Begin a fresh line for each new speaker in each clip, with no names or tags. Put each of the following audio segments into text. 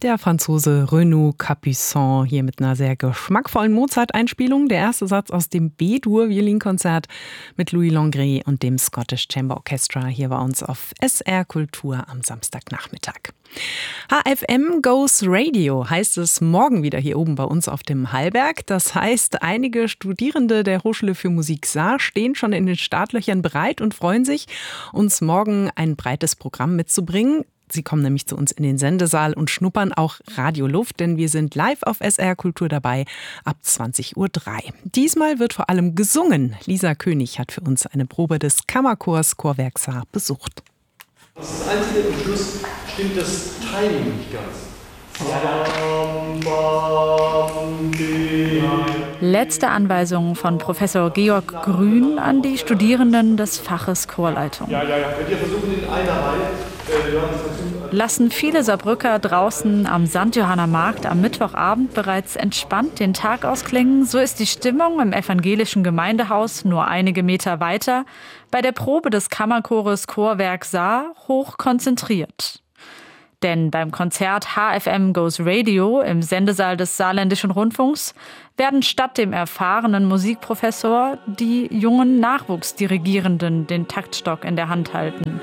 Der Franzose Renaud Capuçon hier mit einer sehr geschmackvollen Mozart-Einspielung. Der erste Satz aus dem B-Dur-Violinkonzert mit Louis Longré und dem Scottish Chamber Orchestra hier bei uns auf SR Kultur am Samstagnachmittag. HFM Goes Radio heißt es morgen wieder hier oben bei uns auf dem Hallberg. Das heißt, einige Studierende der Hochschule für Musik Saar stehen schon in den Startlöchern bereit und freuen sich, uns morgen ein breites Programm mitzubringen. Sie kommen nämlich zu uns in den Sendesaal und schnuppern auch Radioluft, denn wir sind live auf SR Kultur dabei ab 20:03 Uhr. Diesmal wird vor allem gesungen. Lisa König hat für uns eine Probe des Kammerchors Chorwerk Saar besucht.
Das Einzige, am Schluss stimmt das Timing nicht ganz.
Letzte Anweisung von Professor Georg Grün an die Studierenden des Faches Chorleitung.
Ja. Könnt ihr versuchen, in einer Reihe.
Lassen viele Saarbrücker draußen am St. Johanner Markt am Mittwochabend bereits entspannt den Tag ausklingen, so ist die Stimmung im evangelischen Gemeindehaus nur einige Meter weiter bei der Probe des Kammerchores Chorwerk Saar hoch konzentriert. Denn beim Konzert HFM Goes Radio im Sendesaal des Saarländischen Rundfunks werden statt dem erfahrenen Musikprofessor die jungen Nachwuchsdirigierenden den Taktstock in der Hand halten.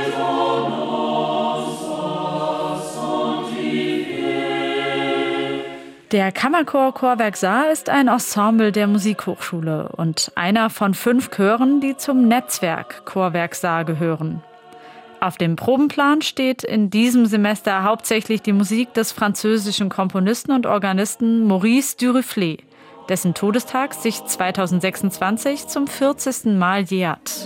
Der Kammerchor Chorwerk Saar ist ein Ensemble der Musikhochschule und einer von 5 Chören, die zum Netzwerk Chorwerk Saar gehören. Auf dem Probenplan steht in diesem Semester hauptsächlich die Musik des französischen Komponisten und Organisten Maurice Duruflé, dessen Todestag sich 2026 zum 40. Mal jährt.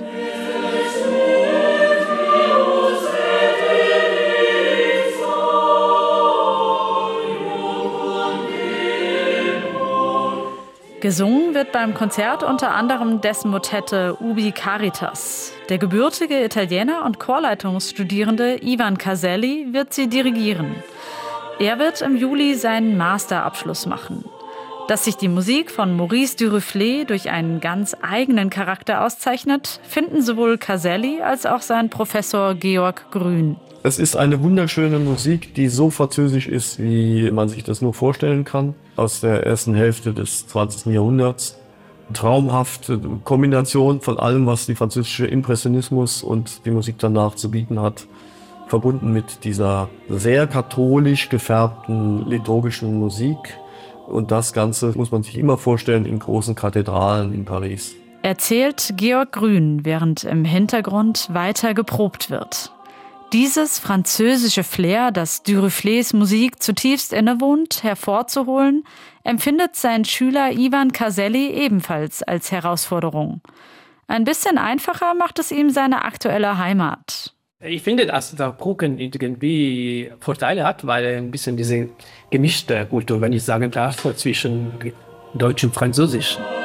Gesungen wird beim Konzert unter anderem dessen Motette Ubi Caritas. Der gebürtige Italiener und Chorleitungsstudierende Ivan Caselli wird sie dirigieren. Er wird im Juli seinen Masterabschluss machen. Dass sich die Musik von Maurice Duruflé durch einen ganz eigenen Charakter auszeichnet, finden sowohl Caselli als auch sein Professor Georg Grün.
Es ist eine wunderschöne Musik, die so französisch ist, wie man sich das nur vorstellen kann. Aus der ersten Hälfte des 20. Jahrhunderts. Traumhafte Kombination von allem, was die französische Impressionismus und die Musik danach zu bieten hat. Verbunden mit dieser sehr katholisch gefärbten liturgischen Musik. Und das Ganze muss man sich immer vorstellen in großen Kathedralen in Paris.
Erzählt Georg Grün, während im Hintergrund weiter geprobt wird. Dieses französische Flair, das Duruflés Musik zutiefst innewohnt, hervorzuholen, empfindet sein Schüler Ivan Caselli ebenfalls als Herausforderung. Ein bisschen einfacher macht es ihm seine aktuelle Heimat.
Ich finde, dass Saarbrücken irgendwie Vorteile hat, weil ein bisschen diese gemischte Kultur, wenn ich sagen darf, zwischen Deutsch und Französisch.